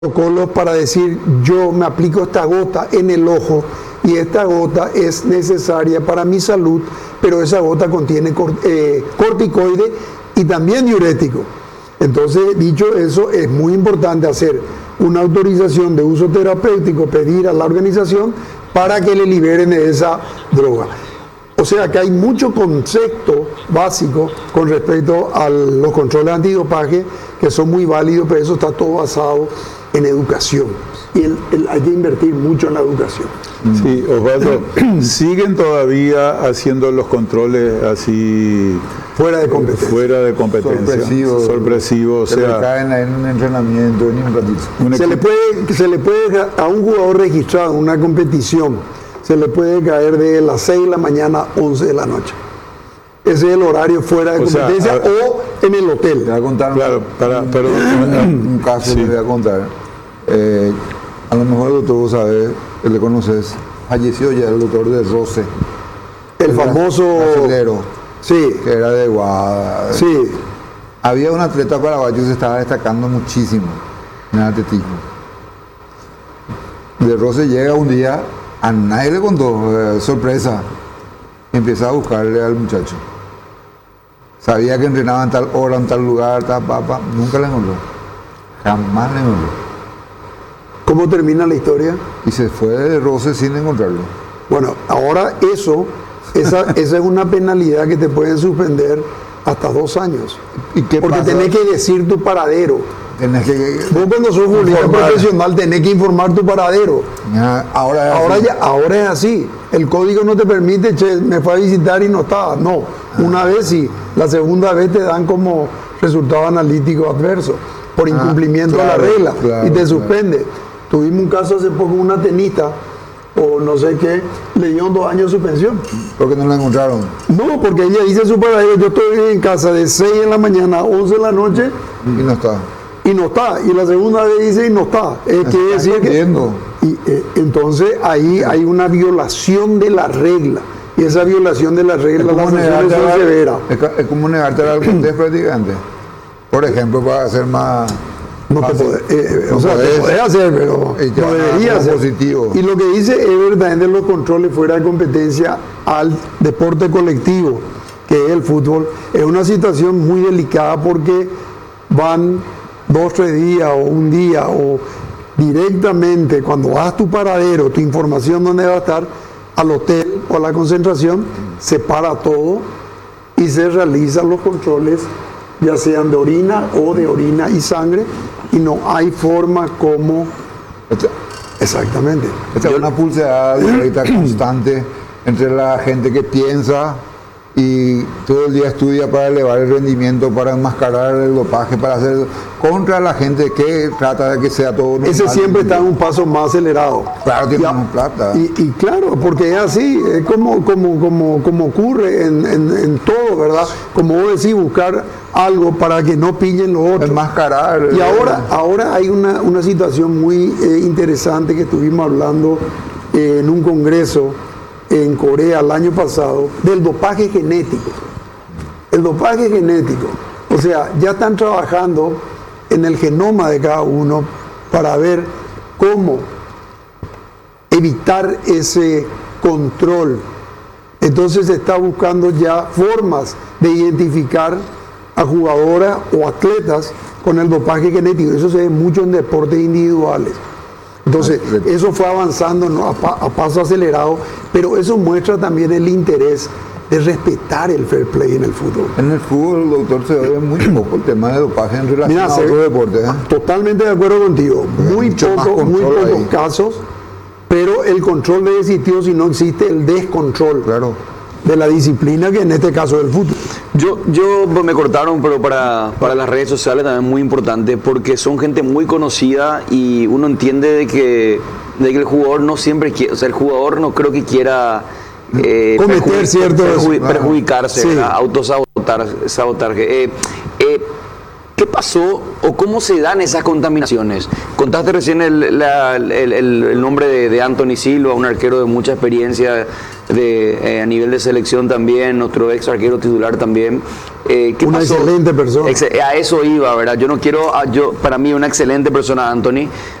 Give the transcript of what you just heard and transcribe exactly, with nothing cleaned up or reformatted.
protocolos para decir yo me aplico esta gota en el ojo y esta gota es necesaria para mi salud, pero esa gota contiene eh, corticoide y también diurético. Entonces, dicho eso, es muy importante hacer una autorización de uso terapéutico, pedir a la organización para que le liberen de esa droga. O sea que hay mucho concepto básico con respecto a los controles antidopaje que son muy válidos, pero eso está todo basado en educación. Y el, el, hay que invertir mucho en la educación. Sí, Osvaldo, ¿siguen todavía haciendo los controles así fuera de competencia? Fuera de competencia. Sorpresivo. Sorpresivo, o se sea, le caen en un entrenamiento en un ratito. Se le puede, se le puede a un jugador registrado en una competición, se le puede caer de las seis de la mañana a once de la noche. Ese es el horario fuera de o competencia sea, a, o en el hotel. Te voy a contar claro, para, pero, un, un caso sí. que te voy a contar. Eh, a lo mejor el doctor vos sabés, que le conoces, falleció ya el doctor de Rose. El, el famoso brasilero, sí, que era de Guada. Sí. Había un atleta paraguayo que se estaba destacando muchísimo en el atletismo. De Rose llega un día, a nadie le contó, eh, sorpresa, y empieza a buscarle al muchacho. Sabía que entrenaba en tal hora, en tal lugar, tal papa, nunca le encontró. Jamás le encontró. ¿Cómo termina la historia? Y se fue de Rose sin encontrarlo. Bueno, ahora eso, esa, esa es una penalidad que te pueden suspender hasta dos años. ¿Y qué Porque pasa? tenés que decir tu paradero. Tenés que... Vos cuando sos futbolista profesional tenés que informar tu paradero. Ya, ahora es Ahora, así. ya, ahora es así. El código no te permite, che, me fue a visitar y no estaba. No, una vez sí. La segunda vez te dan como resultado analítico adverso por incumplimiento Ah, claro, de la regla claro, y te claro. suspende. Tuvimos un caso hace poco, una tenista o no sé qué, le dieron dos años de suspensión. ¿Por qué no la encontraron? No, porque ella dice su paradero, yo estoy en casa de seis de la mañana a once de la noche Y no está. y no está. Y la segunda vez dice y no está. Es que decir que... Viendo. Y, eh, entonces ahí hay una violación de la regla. Y esa violación de la regla, las sanciones son severas. Es, ca- es como negarte al cortés prácticamente. Por ejemplo, para hacer más... No te fácil. podés, eh, No o sea, podés. te podés hacer, pero Y te no van a dar debería como ser. positivo. Y lo que dice Ever también de los controles fuera de competencia al deporte colectivo, que es el fútbol, es una situación muy delicada porque van dos, tres días o un día o directamente cuando vas a tu paradero, tu información dónde va a estar, al hotel o a la concentración, se para todo y se realizan los controles, ya sean de orina o de orina y sangre, y no hay forma como... Esta, Exactamente. esta es una pulseada directa constante entre la gente que piensa y todo el día estudia para elevar el rendimiento, para enmascarar el dopaje, para hacer contra la gente que trata de que sea todo normal. Ese siempre está en un paso más acelerado. Claro, tiene Ya, más plata. Y, y claro, porque es así, es como, como, como, como ocurre en, en, en todo, ¿verdad? Como vos decís, buscar algo para que no pillen los otros. Enmascarar. Y ahora, ahora hay una, una situación muy eh, interesante que estuvimos hablando eh, en un congreso en Corea el año pasado del dopaje genético. El dopaje genético. O sea, ya están trabajando en el genoma de cada uno para ver cómo evitar ese control. Entonces se está buscando ya formas de identificar a jugadoras o atletas con el dopaje genético. Eso se ve mucho en deportes individuales. Entonces, eso fue avanzando, ¿no? a, pa, a paso acelerado, pero eso muestra también el interés de respetar el fair play en el fútbol. En el fútbol, doctor, se ve muy poco el tema de dopaje en relación Mira, a se- otros deportes. ¿eh? Totalmente de acuerdo contigo. Muy, mucho más poco, muy control pocos ahí. casos, pero el control debe existir si no existe el descontrol Claro. de la disciplina, que en este caso es el fútbol. Yo, yo pues, me cortaron, pero para, para las redes sociales también es muy importante porque son gente muy conocida y uno entiende de que, de que el jugador no siempre quiere, o sea, el jugador no creo que quiera eh, Cometer perjudic- ciertos- perjudic- ah, perjudicarse, sí. ¿verdad? Autosabotar, sabotarse. Eh, eh, ¿Qué pasó o cómo se dan esas contaminaciones? Contaste recién el, la- el- el- el nombre de, de Anthony Silva, un arquero de mucha experiencia de, eh, a nivel de selección también, otro ex arquero titular también. Eh, ¿qué Una pasó? excelente persona. Ex- a eso iba, ¿verdad? Yo no quiero, a- yo, para mí una excelente persona Anthony,